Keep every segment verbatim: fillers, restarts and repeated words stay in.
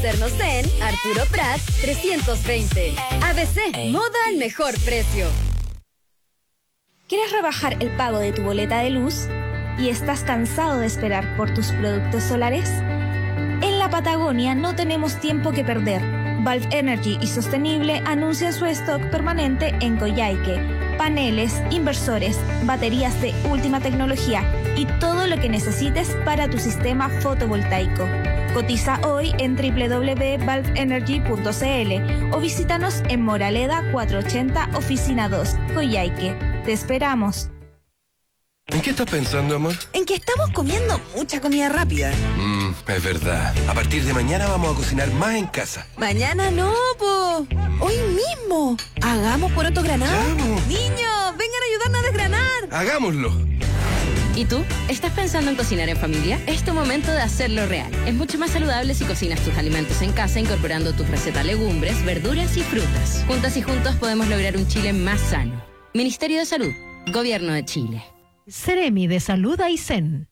conocernos en Arturo Prat trescientos veinte. A B C, moda al mejor precio. ¿Quieres rebajar el pago de tu boleta de luz y estás cansado de esperar por tus productos solares? En la Patagonia no tenemos tiempo que perder. Valve Energy y Sostenible anuncian su stock permanente en Coyhaique. Paneles, inversores, baterías de última tecnología y todo lo que necesites para tu sistema fotovoltaico. Cotiza hoy en doble u doble u doble u punto valve energy punto c l o visítanos en Moraleda cuatrocientos ochenta, Oficina dos, Coyhaique. Te esperamos. ¿En qué estás pensando, amor? En que estamos comiendo mucha comida rápida. Mmm, es verdad. A partir de mañana vamos a cocinar más en casa. Mañana no, po. Hoy mismo. Hagamos poroto granado. ¡Vamos! Niños, vengan a ayudarnos a desgranar. ¡Hagámoslo! ¿Y tú? ¿Estás pensando en cocinar en familia? Es tu momento de hacerlo real. Es mucho más saludable si cocinas tus alimentos en casa incorporando tus recetas legumbres, verduras y frutas. Juntas y juntos podemos lograr un Chile más sano. Ministerio de Salud, Gobierno de Chile. Seremi de Salud Aysén.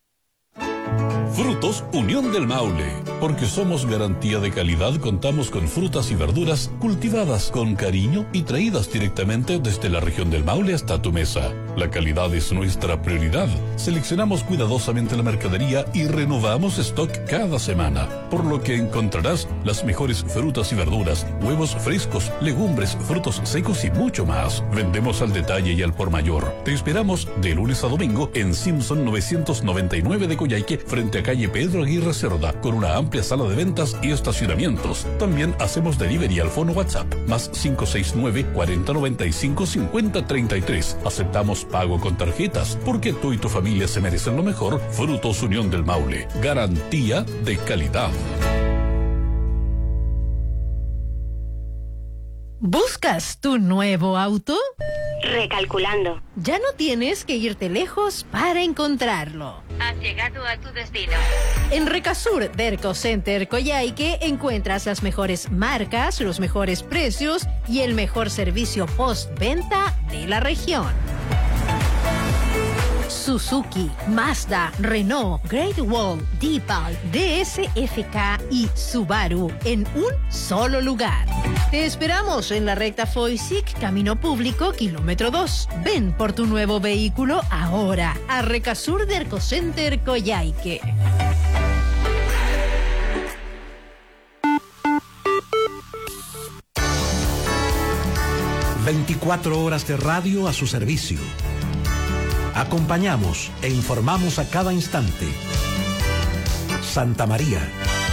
Frutos Unión del Maule. Porque somos garantía de calidad, contamos con frutas y verduras cultivadas con cariño y traídas directamente desde la región del Maule hasta tu mesa. La calidad es nuestra prioridad. Seleccionamos cuidadosamente la mercadería y renovamos stock cada semana, por lo que encontrarás las mejores frutas y verduras, huevos frescos, legumbres, frutos secos y mucho más. Vendemos al detalle y al por mayor. Te esperamos de lunes a domingo en Simpson novecientos noventa y nueve de Coyhaique, frente a calle Pedro Aguirre Cerda, con una amplia sala de ventas y estacionamientos. También hacemos delivery al fono WhatsApp, más cinco seis nueve, cuarenta noventa y cinco, cincuenta treinta y tres. Aceptamos pago con tarjetas, porque tú y tu familia se merecen lo mejor. Frutos Unión del Maule, garantía de calidad. ¿Buscas tu nuevo auto? Recalculando. Ya no tienes que irte lejos para encontrarlo. Has llegado a tu destino. En Recasur Derco Center Coyhaique encuentras las mejores marcas, los mejores precios y el mejor servicio postventa de la región. Suzuki, Mazda, Renault, Great Wall, Deepal, D S F K y Subaru en un solo lugar. Te esperamos en la recta Foysic, Camino Público, kilómetro dos. Ven por tu nuevo vehículo ahora a Recasur Derco Center Coyhaique. veinticuatro horas de radio a su servicio. Acompañamos e informamos a cada instante. Santa María.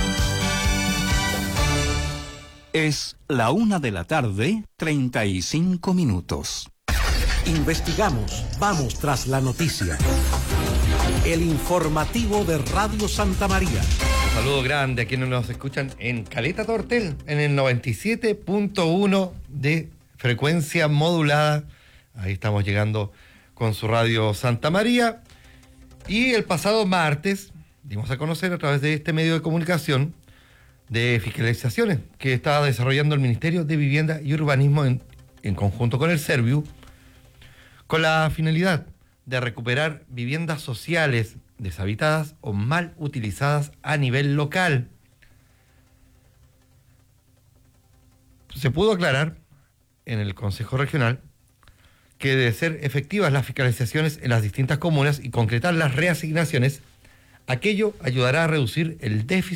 Es la una de la tarde, treinta y cinco minutos. Investigamos, vamos tras la noticia. El informativo de Radio Santa María. Un saludo grande a quienes nos escuchan en Caleta Tortel, en el noventa y siete punto uno de frecuencia modulada. Ahí estamos llegando con su radio Santa María. Y el pasado martes dimos a conocer a través de este medio de comunicación de fiscalizaciones que estaba desarrollando el Ministerio de Vivienda y Urbanismo en, en conjunto con el Serviu, con la finalidad de recuperar viviendas sociales deshabitadas o mal utilizadas a nivel local. Se pudo aclarar en el Consejo Regional que de ser efectivas las fiscalizaciones en las distintas comunas y concretar las reasignaciones, aquello ayudará a reducir el déficit